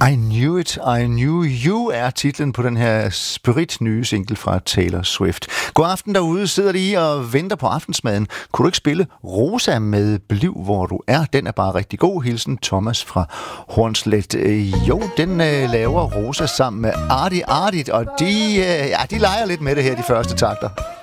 I Knew It, I Knew You er titlen på den her spiritnye single fra Taylor Swift. God aften derude, sidder lige og venter på aftensmaden. Kunne du ikke spille Rosa med Bliv, hvor du er? Den er bare rigtig god. Hilsen Thomas fra Hornslet. Jo, den laver Rosa sammen med Artie, og de leger lidt med det her, de første takter.